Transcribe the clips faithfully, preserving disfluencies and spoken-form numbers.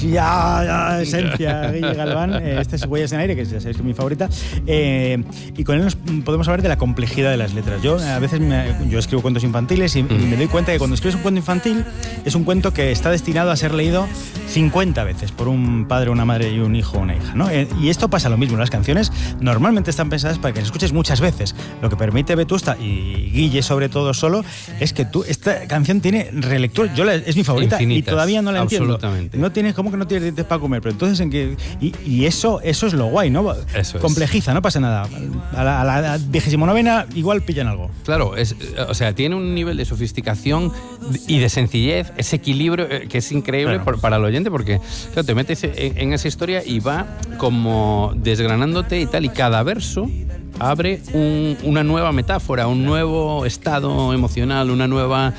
Ya, ya, esencia, Guille Galván. Este es Huellas en Aire, que ya sabéis que es mi favorita. Eh, y con él nos podemos hablar de la complejidad de las letras. Yo a veces me, yo escribo cuentos infantiles y mm. me doy cuenta que cuando escribes un cuento infantil es un cuento que está destinado a ser leído cincuenta veces por un padre, una madre y un hijo o una hija, ¿no? Eh, y esto pasa lo mismo. Las canciones normalmente están pensadas para que las escuches muchas veces. Lo que permite Vetusta y Guille sobre todo solo es que tú, esta canción tiene relectura. Yo la, es mi favorita. Infinitas, y todavía no la entiendo. No tienes, ¿cómo que no tienes dientes para comer? Pero entonces en que y, y eso eso es lo guay, ¿no? Eso complejiza, es. No pasa nada. A la, a la vigésima novena igual pillan algo. Claro, es, o sea, tiene un nivel de sofisticación y de sencillez, ese equilibrio que es increíble claro. por, para el oyente, porque claro, te metes en, en esa historia y va como desgranándote y tal, y cada verso abre un, una nueva metáfora, un nuevo estado emocional, una nueva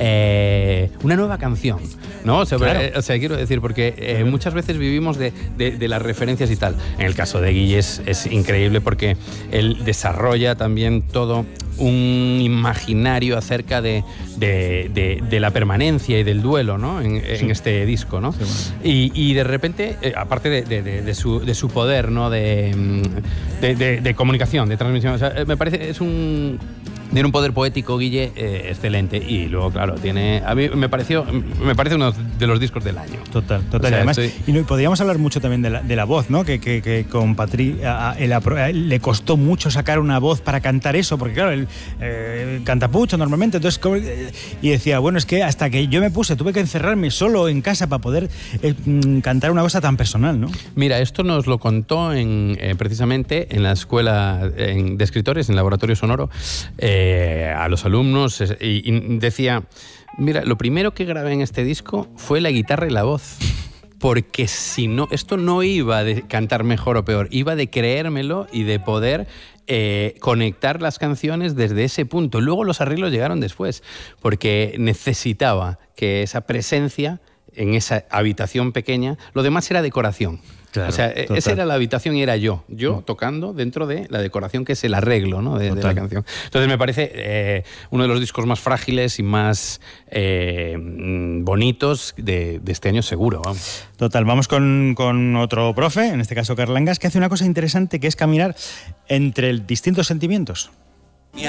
eh, una nueva canción, ¿no? O sea, claro. eh, o sea quiero decir, porque eh, muchas veces vivimos de, de, de las referencias y tal. En el caso de Guille es, es increíble porque él desarrolla también todo un imaginario acerca de, de, de, de la permanencia y del duelo, ¿no? En, sí. en este disco, ¿no? Sí, bueno. y, y de repente, eh, aparte de, de, de, de, su, de su poder, ¿no? De, de, de, de comunicación, de transmisión, o sea, me parece, es un... Tiene un poder poético, Guille, eh, excelente. Y luego, claro, tiene... A mí me pareció... Me parece uno de los discos del año. Total, total. O sea, además, estoy... y no, podríamos hablar mucho también de la, de la voz, ¿no? Que, que, que con Patri a, a, el, a, le costó mucho sacar una voz para cantar eso, porque claro, él eh, canta mucho normalmente, entonces... Eh, y decía, bueno, es que hasta que yo me puse, tuve que encerrarme solo en casa para poder eh, cantar una cosa tan personal, ¿no? Mira, esto nos lo contó en, eh, precisamente en la escuela en, de escritores, en el Laboratorio Sonoro, eh, a los alumnos, y, y decía, mira, lo primero que grabé en este disco fue la guitarra y la voz, porque si no, esto no iba de cantar mejor o peor, iba de creérmelo y de poder eh, conectar las canciones desde ese punto. Luego los arreglos llegaron después, porque necesitaba que esa presencia en esa habitación pequeña, lo demás era decoración. Claro, o sea, total. Esa era la habitación y era yo, yo tocando dentro de la decoración que es el arreglo, ¿no? de, de la canción. Entonces me parece eh, uno de los discos más frágiles y más eh, bonitos de, de este año seguro. Vamos. Total, vamos con, con otro profe, en este caso Carlangas, que hace una cosa interesante que es caminar entre distintos sentimientos.